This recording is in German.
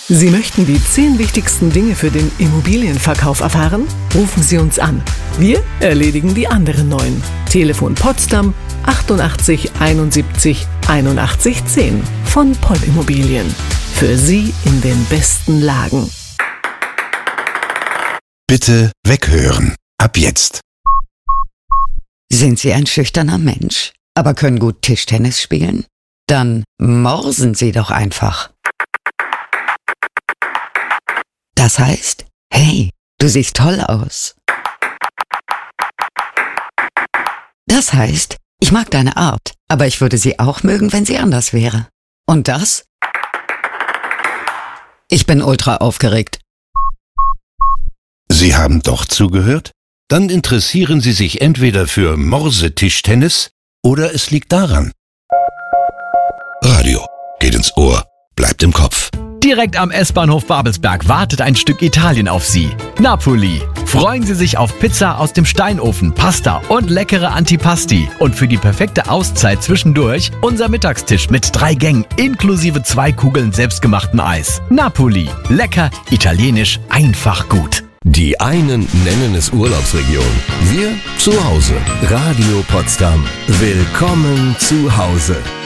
Sie möchten die 10 wichtigsten Dinge für den Immobilienverkauf erfahren? Rufen Sie uns an. Wir erledigen die anderen 9. Telefon Potsdam 88 71 81 10 von Poll Immobilien. Für Sie in den besten Lagen. Bitte weghören. Ab jetzt. Sind Sie ein schüchterner Mensch, aber können gut Tischtennis spielen? Dann morsen Sie doch einfach. Das heißt, hey, du siehst toll aus. Das heißt, ich mag deine Art, aber ich würde sie auch mögen, wenn sie anders wäre. Und das? Ich bin ultra aufgeregt. Sie haben doch zugehört? Dann interessieren Sie sich entweder für Morsetischtennis oder es liegt daran. Radio geht ins Ohr, bleibt im Kopf. Direkt am S-Bahnhof Babelsberg wartet ein Stück Italien auf Sie. Napoli. Freuen Sie sich auf Pizza aus dem Steinofen, Pasta und leckere Antipasti. Und für die perfekte Auszeit zwischendurch unser Mittagstisch mit 3 Gängen inklusive 2 Kugeln selbstgemachtem Eis. Napoli. Lecker, italienisch, einfach gut. Die einen nennen es Urlaubsregion. Wir zu Hause. Radio Potsdam. Willkommen zu Hause.